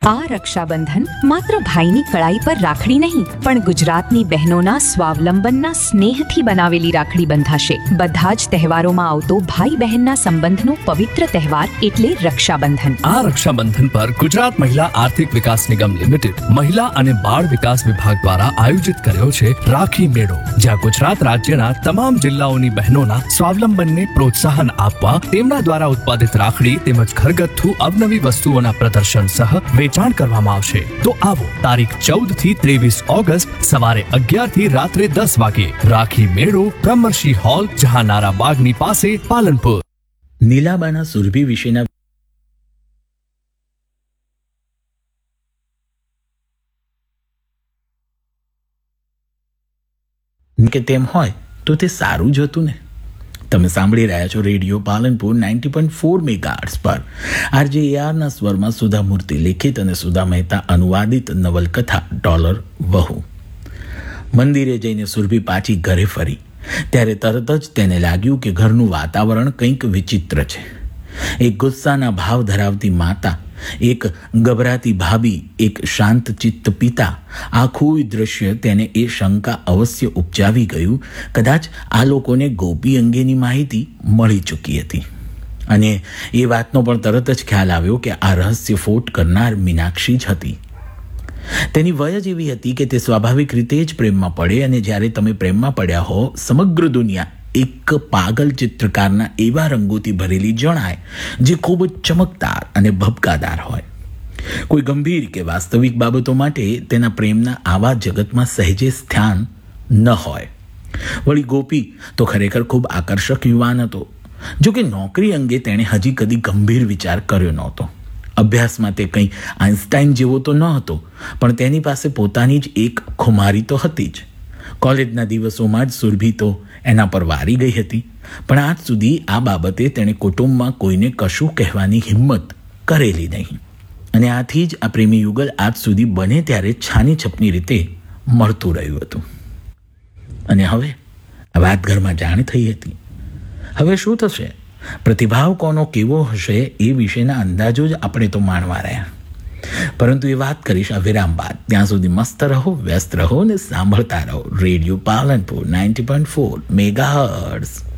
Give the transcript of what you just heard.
આ રક્ષાબંધન માત્ર ભાઈની કળાઈ પર રાખડી નહીં, પણ ગુજરાતની બહેનોના સ્વાવલંબનના સ્નેહથી બનાવેલી રાખડી બંધાશે. બધા જ તહેવારોમાં આવતો ભાઈ બહેનના સંબંધનો પવિત્ર તહેવાર એટલે રક્ષાબંધન. આ રક્ષાબંધન પર ગુજરાત મહિલા આર્થિક વિકાસ નિગમ લિમિટેડ મહિલા અને બાળ વિકાસ વિભાગ દ્વારા આયોજિત કર્યો છે રાખી મેળો, જ્યાં ગુજરાત રાજ્યના તમામ જિલ્લાઓની બહેનોના સ્વાવલંબનને પ્રોત્સાહન આપવા તેમના દ્વારા ઉત્પાદિત રાખડી તેમજ ઘરગથ્થુ અવનવી વસ્તુઓના પ્રદર્શન સહ વેચાણ કરવામાં આવશે. તો આવો તારીખ 14 થી 23 ઓગસ્ટ સવારે 11 થી રાત્રે 10 વાગે રાખી મેળો, બ્રહ્મર્ષિ હોલ, જહાનારા બાગની પાસે, પાલનપુર. નીલાબાના સુરભી વિશેના કે તેમ હોય તો તે સારું જ હતું ને. તમે સાંભળી રહ્યા છો રેડિયો પાલનપુર 90.4 મેગાહર્ટ્ઝ પર. આરજે ARના સ્વરમાં સુધા મૂર્તિ લિખિત અને સુધા મહેતા અનુવાદિત નવલકથા ડોલર વહુ. મંદિરે જઈને સુરભી પાછી ઘરે ફરી ત્યારે તરત જ તેને લાગ્યું કે ઘરનું વાતાવરણ કંઈક વિચિત્ર છે. એક ગુસ્સાના ભાવ ધરાવતી માતા, એક ગભરાતી ભાભી, એક શાંત ચિત્ત પિતા, આખું દ્રશ્ય તેને એ શંકા અવશ્ય ઉપજાવી ગયું કદાચ આ લોકોને ગોપી અંગેની માહિતી મળી ચૂકી હતી. અને એ વાતનો પણ તરત જ ખ્યાલ આવ્યો કે આ રહસ્ય ફોટ કરનાર મીનાક્ષી જ હતી. તેની વય જ એવી હતી કે તે સ્વાભાવિક રીતે જ પ્રેમમાં પડે, અને જ્યારે તમે પ્રેમમાં પડ્યા હો, સમગ્ર દુનિયા એક પાગલ ચિત્રકારના એવા રંગોથી ભરેલી જણાય જે ખૂબ જ ચમકદાર અને ભભકાદાર હોય. કોઈ ગંભીર કે વાસ્તવિક બાબતો માટે તેના પ્રેમના આવા જગતમાં સહેજે સ્થાન ન હોય. વળી ગોપી તો ખરેખર ખૂબ આકર્ષક યુવાન હતો. જોકે નોકરી અંગે તેણે હજી કદી ગંભીર વિચાર કર્યો નહોતો. અભ્યાસમાં તે કંઈ આઇન્સ્ટાઈન જેવો તો ન હતો, પણ તેની પાસે પોતાની જ એક ખુમારી તો હતી જ. કોલેજના દિવસોમાં જ સુરભી તો એના પર વારી ગઈ હતી, પણ આજ સુધી આ બાબતે તેણે કુટુંબમાં કોઈને કશું કહેવાની હિંમત કરેલી નહીં. અને આથી જ આ પ્રેમી યુગલ આજ સુધી બને ત્યારે છાની છપની રીતે મળતું રહ્યું હતું. અને હવે આ વાત ઘરમાં જાણ થઈ હતી. હવે શું થશે, પ્રતિભાવ કોનો કેવો હશે એ વિશેના અંદાજો જ આપણે તો માણવા રહ્યા. પરંતુ એ વાત કરીશ આ વિરામ બાદ. ત્યાં સુધી મસ્ત રહો, વ્યસ્ત રહો અને સાંભળતા રહો રેડિયો પાલનપુર 90.4 મેગાહર્ટ્ઝ.